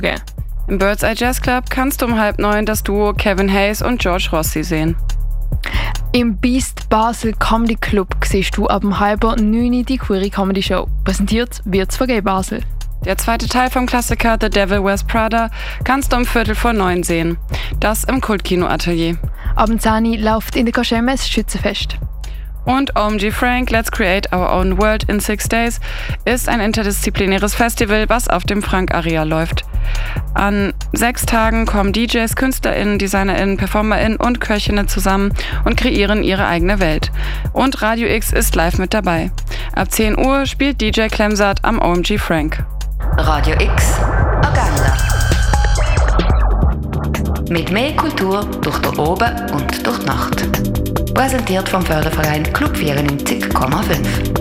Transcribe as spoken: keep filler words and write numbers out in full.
Im Bird's Eye Jazz Club kannst du um halb neun das Duo Kevin Hayes und George Rossi sehen. Im Beast Basel Comedy Club siehst du ab halb neun die Queer Comedy Show. Präsentiert wird von Gay Basel. Der zweite Teil vom Klassiker The Devil Wears Prada kannst du um Viertel vor neun sehen. Das im Kultkino Atelier. Ab zehn Uhr läuft in der Kaschemme das Schützenfest. Und O M G Frank Let's Create Our Own World in Six Days ist ein interdisziplinäres Festival, was auf dem Frank Aria läuft. An sechs Tagen kommen D Js, KünstlerInnen, DesignerInnen, PerformerInnen und Köchinnen zusammen und kreieren ihre eigene Welt. Und Radio X ist live mit dabei. Ab zehn Uhr spielt D J Klemsart am O M G Frank. Radio X Agenda. Mit mehr Kultur durch die Oben und durch die Nacht. Präsentiert vom Förderverein Club vierundneunzig Komma fünf.